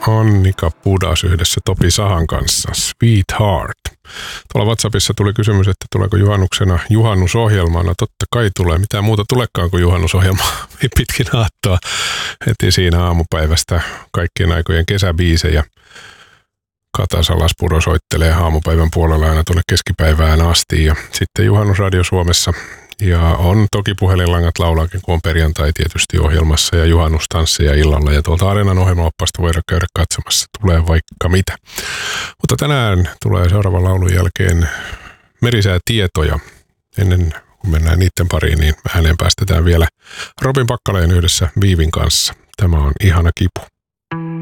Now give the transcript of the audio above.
Annika Pudas yhdessä Topi Sahan kanssa, Sweetheart. Tuolla WhatsAppissa tuli kysymys, että tuleeko juhannuksena juhannusohjelmaa. No totta kai tulee. Mitään muuta tulekaan kuin juhannusohjelma pitkin aattoa. Heti siinä aamupäivästä kaikkien aikojen kesäbiisejä. Kata Salaspuro soittelee aamupäivän puolella aina tuonne keskipäivään asti. Ja sitten Juhannusradio Suomessa. Ja on toki puhelinlangat laulaakin, kun on perjantai tietysti ohjelmassa ja juhannustansseja illalla. Ja tuolta Areenan ohjelmaoppaasta voidaan käydä katsomassa. Tulee vaikka mitä. Mutta tänään tulee seuraavan laulun jälkeen merisäätietoja. Ennen kuin mennään niiden pariin, niin ääneen päästetään vielä Robin Packaleen yhdessä Viivin kanssa. Tämä on Ihana kipu.